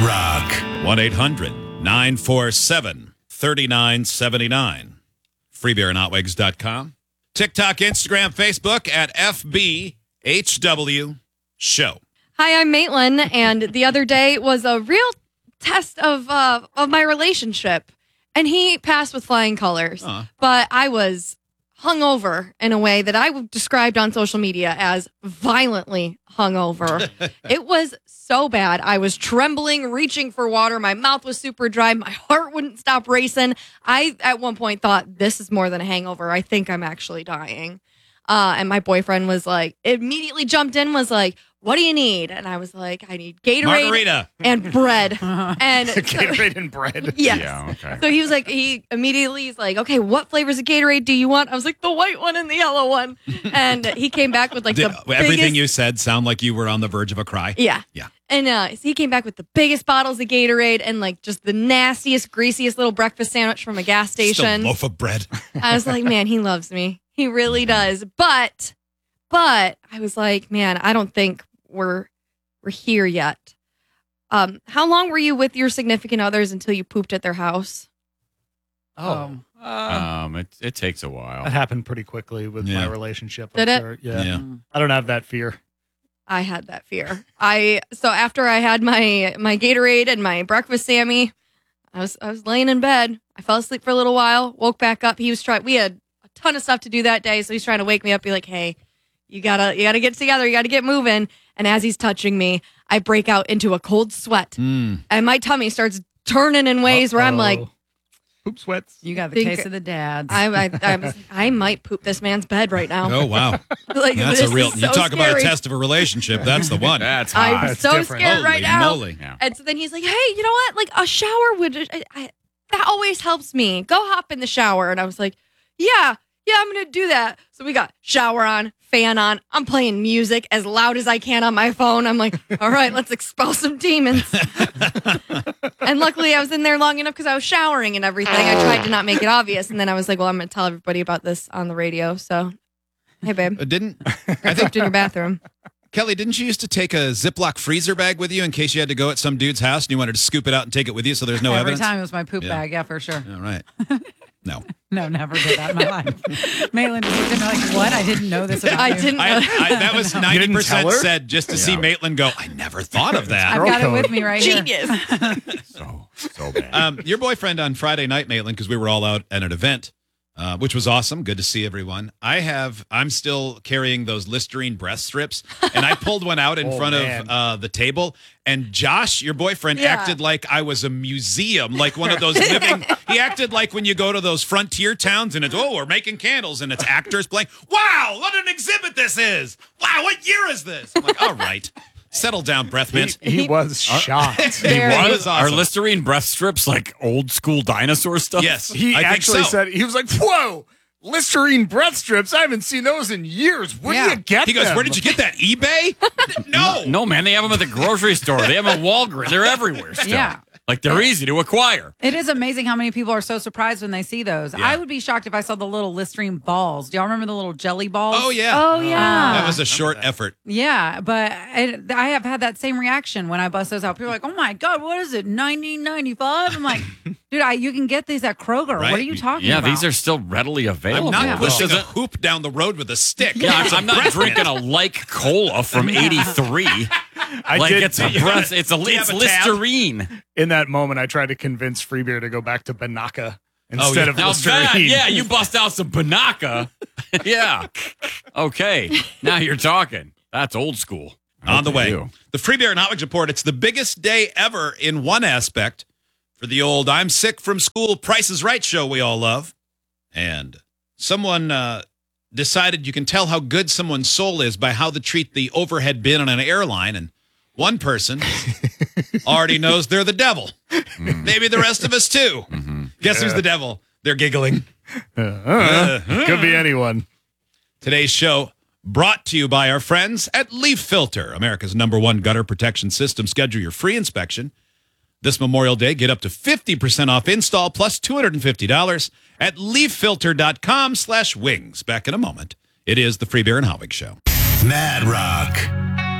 Rock. 1-800-947-3979. freebeerandhotwigs.com. TikTok, Instagram, Facebook at FBHW Show. Hi, I'm Maitland, and the other day was a real test of my relationship, and he passed with flying colors. But I was hungover in a way that I described on social media as violently hungover. It was so bad. I was trembling, reaching for water. My mouth was super dry. My heart wouldn't stop racing. I, at one point, thought, this is more than a hangover. I think I'm actually dying. And my boyfriend was like, immediately jumped in, was like, what do you need? And I was like, I need Gatorade Margarita and bread. And Gatorade and bread. Yes. Yeah, okay. So he was like, he's like, okay, what flavors of Gatorade do you want? I was like, the white one and the yellow one. And he came back with like Did the everything biggest, you said sound like you were on the verge of a cry? Yeah. Yeah. And so he came back with the biggest bottles of Gatorade and like just the nastiest, greasiest little breakfast sandwich from a gas Just a station. loaf of bread. I was like, man, he loves me. He really does. But I was like, man, I don't think we're here yet. How long were you with your significant others until you pooped at their house? It takes a while. That happened pretty quickly with Yeah. my relationship. Did it? Sure. Yeah. Yeah. I don't have that fear. I had that fear. So after I had my Gatorade and my breakfast Sammy, I was laying in bed. I fell asleep for a little while, woke back up. We had a ton of stuff to do that day, so he's trying to wake me up, be like, hey, you gotta get together, you gotta get moving. And as he's touching me, I break out into a cold sweat. And my tummy starts turning in ways where I'm like, poop sweats. You got the Think- case of the dads. I might poop this man's bed right now. Oh, wow. Like, That's this a real, is you so talk about a scary. test of a relationship. That's the one. That's hot. I'm That's so different. scared right Holy now. moly. Yeah. And so then he's like, hey, you know what? Like a shower that always helps me. Go hop in the shower. And I was like, yeah, I'm going to do that. So we got shower on, fan on. I'm playing music as loud as I can on my phone. I'm like, all right, let's expel some demons. And luckily I was in there long enough because I was showering and everything. I tried to not make it obvious. And then I was like, well, I'm going to tell everybody about this on the radio. So, hey, babe, I think, pooped in your bathroom. Kelly, didn't you used to take a Ziploc freezer bag with you in case you had to go at some dude's house and you wanted to scoop it out and take it with you so there's no Every evidence? time it was my poop Yeah. bag. Yeah, for sure. All right. No. No, never did that in my life. Maitland just looked at me like, what? I didn't know this about I you. didn't know. That was didn't 90% tell her? said just to see Maitland go, I never thought of that. I've got it Girl with code. me right here. Genius. So bad. Your boyfriend on Friday night, Maitland, because we were all out at an event, which was awesome. Good to see everyone. I'm still carrying those Listerine breast strips, and I pulled one out in Oh, front man. of the table. And Josh, your boyfriend, Yeah. acted like I was a museum, like one of those living. He acted like when you go to those frontier towns and it's, we're making candles and it's actors playing. Wow, what an exhibit this is! Wow, what year is this? I'm like, all right, settle down, breath mint. He was shocked. It was Are awesome. Listerine breath strips like old school dinosaur stuff? Yes, He I think actually so. said, he was like, whoa, Listerine breath strips. I haven't seen those in years. Where do you get He goes, them? where did you get that? eBay? No. No, man, they have them at the grocery store. They have them at Walgreens. They're everywhere still. Yeah. Like they're easy to acquire. It is amazing how many people are so surprised when they see those. Yeah. I would be shocked if I saw the little Listerine balls. Do y'all remember the little jelly balls? Oh, yeah. Oh, yeah. That was a short effort. Yeah, but I have had that same reaction when I bust those out. People are like, "Oh my god, what is it? $19.95?" I'm like, "Dude, you can get these at Kroger. Right? What are you talking Yeah, about?" these are still readily I'm available. not This pushing a isn't- hoop down the road with a stick. Yeah, It's a I'm not breath drinking mint. a like cola from '83. I Like did it's a breath. It's you have it's a tab? Listerine. in that moment, I tried to convince Free Beer to go back to Banaka instead yeah. of Now Listerine. that, yeah, you bust out some Banaka. Yeah. Okay. Now you're talking. That's old school. On the Good for way. you. The Free Beer and Hot Wigs Report. It's the biggest day ever in one aspect for the old I'm sick from school Price is Right show we all love. And someone decided you can tell how good someone's soul is by how they treat the overhead bin on an airline. And one person already knows they're the devil. Maybe the rest of us too. Guess who's the devil? They're giggling. Could be anyone. Today's show brought to you by our friends at Leaf Filter, America's #1 gutter protection system. Schedule your free inspection this Memorial Day. Get up to 50% off install plus $250 at leaffilter.com/wings. Back in a moment. It is the Free Beer and Hot Wigs Show. Mad Rock.